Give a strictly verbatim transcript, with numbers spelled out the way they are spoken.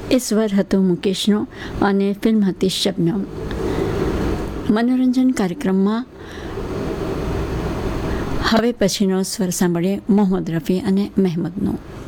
એ સ્વર હતો મુકેશનો અને ફિલ્મ હતી શબનમ. મનોરંજન કાર્યક્રમમાં હવે પછીનો સ્વર સાંભળીએ મોહમ્મદ રફી અને મહેમૂદનો.